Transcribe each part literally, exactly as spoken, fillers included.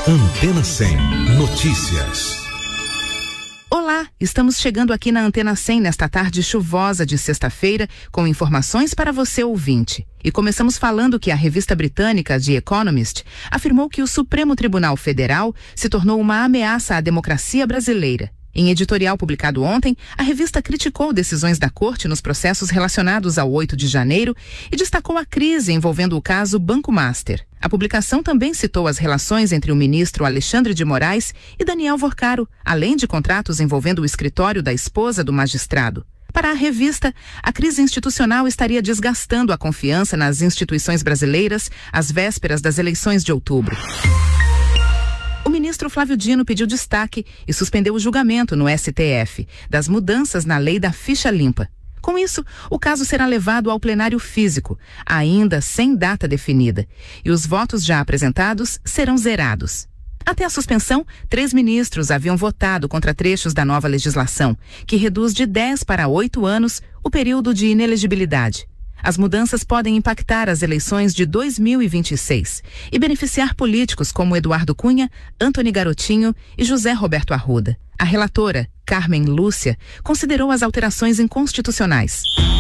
Antena cem Notícias. Olá, estamos chegando aqui na Antena cem nesta tarde chuvosa de sexta-feira com informações para você ouvinte. E começamos falando que a revista britânica The Economist afirmou que o Supremo Tribunal Federal se tornou uma ameaça à democracia brasileira. Em editorial publicado ontem, a revista criticou decisões da Corte nos processos relacionados ao oito de janeiro e destacou a crise envolvendo o caso Banco Master. A publicação também citou as relações entre o ministro Alexandre de Moraes e Daniel Vorcaro, além de contratos envolvendo o escritório da esposa do magistrado. Para a revista, a crise institucional estaria desgastando a confiança nas instituições brasileiras às vésperas das eleições de outubro. O ministro Flávio Dino pediu destaque e suspendeu o julgamento no S T F das mudanças na lei da ficha limpa. Com isso, o caso será levado ao plenário físico, ainda sem data definida, e os votos já apresentados serão zerados. Até a suspensão, três ministros haviam votado contra trechos da nova legislação, que reduz de dez para oito anos o período de inelegibilidade. As mudanças podem impactar as eleições de dois mil e vinte e seis e beneficiar políticos como Eduardo Cunha, Antony Garotinho e José Roberto Arruda. A relatora, Carmen Lúcia, considerou as alterações inconstitucionais.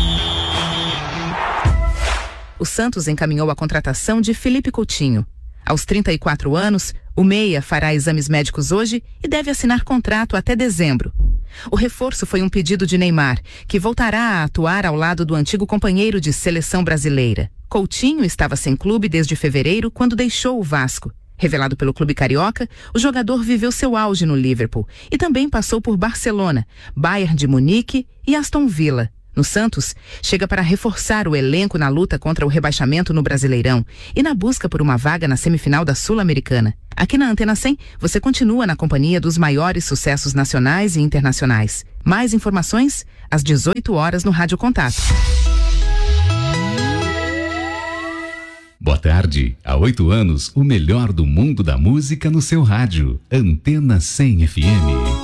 O Santos encaminhou a contratação de Felipe Coutinho. Aos trinta e quatro anos, o meia fará exames médicos hoje e deve assinar contrato até dezembro. O reforço foi um pedido de Neymar, que voltará a atuar ao lado do antigo companheiro de seleção brasileira. Coutinho estava sem clube desde fevereiro, quando deixou o Vasco. Revelado pelo clube carioca, o jogador viveu seu auge no Liverpool e também passou por Barcelona, Bayern de Munique e Aston Villa. No Santos, chega para reforçar o elenco na luta contra o rebaixamento no Brasileirão e na busca por uma vaga na semifinal da Sul-Americana. Aqui na Antena cem, você continua na companhia dos maiores sucessos nacionais e internacionais. Mais informações às dezoito horas no Rádio Contato. Boa tarde. Há oito anos, o melhor do mundo da música no seu rádio. Antena cem F M.